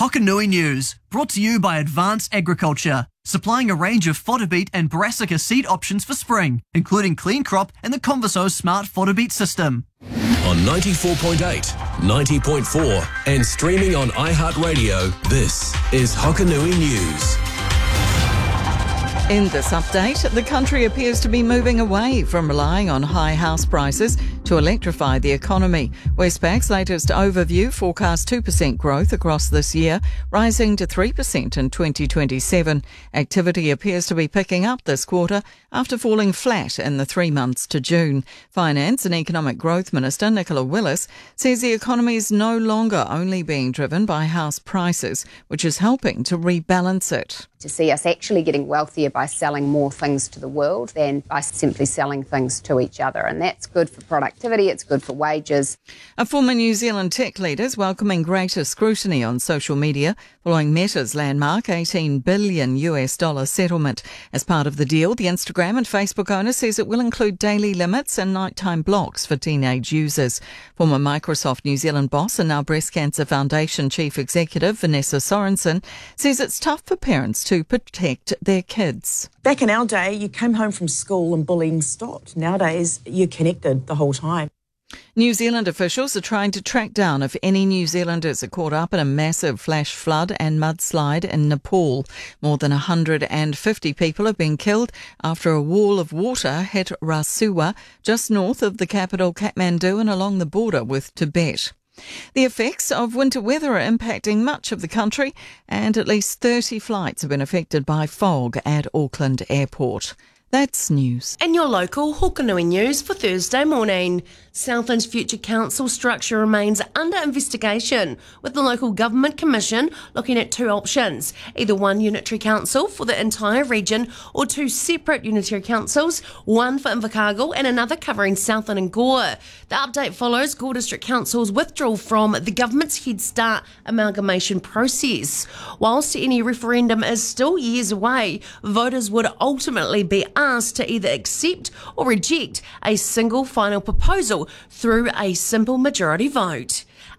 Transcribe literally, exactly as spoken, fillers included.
Hokanui News, brought to you by Advanced Agriculture, supplying a range of fodder beet and brassica seed options for spring, including Clean Crop and the Converso Smart Fodder Beet System. On ninety-four point eight, ninety point four and streaming on iHeartRadio, this is Hokanui News. In this update, the country appears to be moving away from relying on high house prices to electrify the economy. Westpac's latest overview forecasts two percent growth across this year, rising to three percent in twenty twenty-seven. Activity appears to be picking up this quarter after falling flat in the three months to June. Finance and Economic Growth Minister Nicola Willis says the economy is no longer only being driven by house prices, which is helping to rebalance it. To see us actually getting wealthier by selling more things to the world than by simply selling things to each other. And that's good for productivity, it's good for wages. A former New Zealand tech leader is welcoming greater scrutiny on social media following Meta's landmark eighteen billion US dollar settlement. As part of the deal, the Instagram and Facebook owner says it will include daily limits and nighttime blocks for teenage users. Former Microsoft New Zealand boss and now Breast Cancer Foundation Chief Executive Vanessa Sorensen says it's tough for parents to protect their kids. Back in our day, you came home from school and bullying stopped. Nowadays, you're connected the whole time. New Zealand officials are trying to track down if any New Zealanders are caught up in a massive flash flood and mudslide in Nepal. More than one hundred fifty people have been killed after a wall of water hit Rasuwa, just north of the capital Kathmandu and along the border with Tibet. The effects of winter weather are impacting much of the country, and at least thirty flights have been affected by fog at Auckland Airport. That's news. And your local Hokanui News for Thursday morning. Southland's future council structure remains under investigation, with the local government commission looking at two options, either one unitary council for the entire region or two separate unitary councils, one for Invercargill and another covering Southland and Gore. The update follows Gore District Council's withdrawal from the government's Head Start amalgamation process. Whilst any referendum is still years away, voters would ultimately be asked to either accept or reject a single final proposal through a simple majority vote.